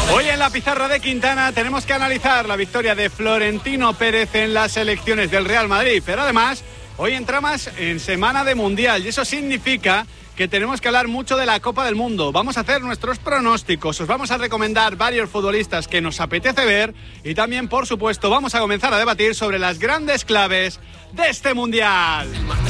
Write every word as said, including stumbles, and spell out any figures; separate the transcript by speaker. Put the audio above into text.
Speaker 1: Hoy en la pizarra de Quintana tenemos que analizar la victoria de Florentino Pérez en las elecciones del Real Madrid, pero además hoy entramos en semana de Mundial y eso significa que tenemos que hablar mucho de la Copa del Mundo. Vamos a hacer nuestros pronósticos, os vamos a recomendar varios futbolistas que nos apetece ver y también, por supuesto, vamos a comenzar a debatir sobre las grandes claves de este Mundial.